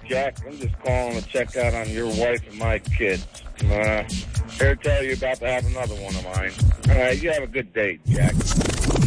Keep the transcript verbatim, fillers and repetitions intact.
Jack. I'm just calling to check out on your wife and my kids. Uh, here to tell you about to have another one of mine. All right, you have a good day, Jack.